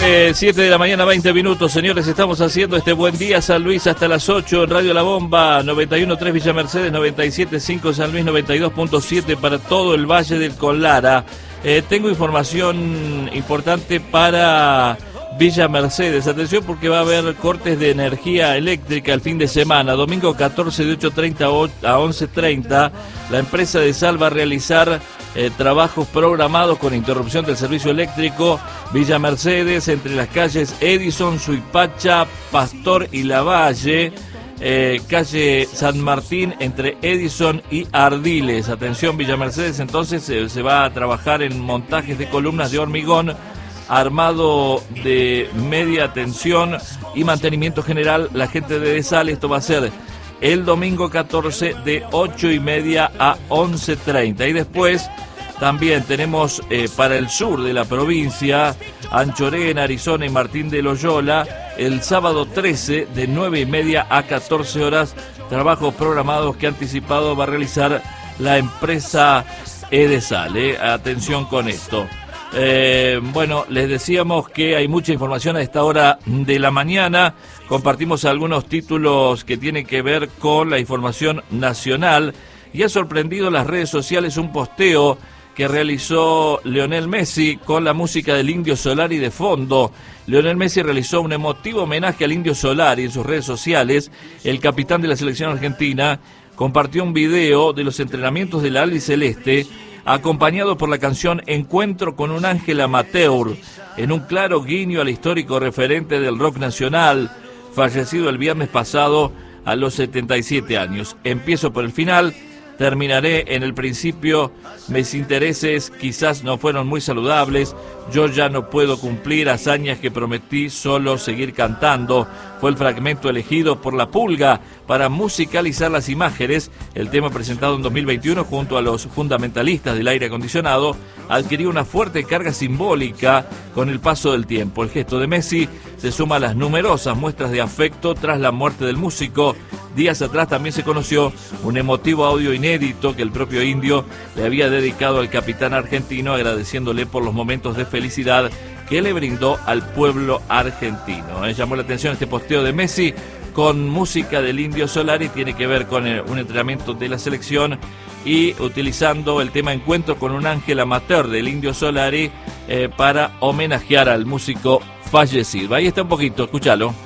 7 de la mañana, 20 minutos, señores, estamos haciendo este Buen Día San Luis hasta las 8 en Radio La Bomba, 91.3 Villa Mercedes, 97.5 San Luis, 92.7 para todo el Valle del Conlara. Tengo información importante para Villa Mercedes, atención porque va a haber cortes de energía eléctrica el fin de semana, domingo 14 de 8:30 a 11:30, la empresa de Sal va a realizar trabajos programados con interrupción del servicio eléctrico Villa Mercedes entre las calles Edison, Suipacha, Pastor y Lavalle, calle San Martín entre Edison y Ardiles. Atención Villa Mercedes, entonces se va a trabajar en montajes de columnas de hormigón, armado de media tensión y mantenimiento general. La gente de Desal, esto va a ser el domingo 14 de 8:30 a 11:30. Y después también tenemos para el sur de la provincia, Anchorena, Arizona y Martín de Loyola, el sábado 13 de 9:30 a 14 horas, trabajos programados que anticipado va a realizar la empresa Edesal. Atención con esto. Bueno, les decíamos que hay mucha información a esta hora de la mañana. Compartimos algunos títulos que tienen que ver con la información nacional y ha sorprendido las redes sociales un posteo que realizó Lionel Messi con la música del Indio Solari de fondo. Lionel Messi realizó un emotivo homenaje al Indio Solari en sus redes sociales. El capitán de la selección argentina compartió un video de los entrenamientos de la albiceleste acompañado por la canción Encuentro con un ángel amateur, en un claro guiño al histórico referente del rock nacional, fallecido el viernes pasado a los 77 años. Empiezo por el final, terminaré en el principio. Mis intereses quizás no fueron muy saludables. Yo ya no puedo cumplir hazañas que prometí, solo seguir cantando. Fue el fragmento elegido por La Pulga para musicalizar las imágenes. El tema presentado en 2021 junto a los fundamentalistas del aire acondicionado adquirió una fuerte carga simbólica con el paso del tiempo. El gesto de Messi se suma a las numerosas muestras de afecto tras la muerte del músico. Días atrás también se conoció un emotivo audio inédito que el propio Indio le había dedicado al capitán argentino, agradeciéndole por los momentos de felicidad que le brindó al pueblo argentino. Llamó la atención este posteo de Messi con música del Indio Solari, tiene que ver con un entrenamiento de la selección y utilizando el tema Encuentro con un ángel amateur del Indio Solari para homenajear al músico fallecido. Ahí está un poquito, escúchalo.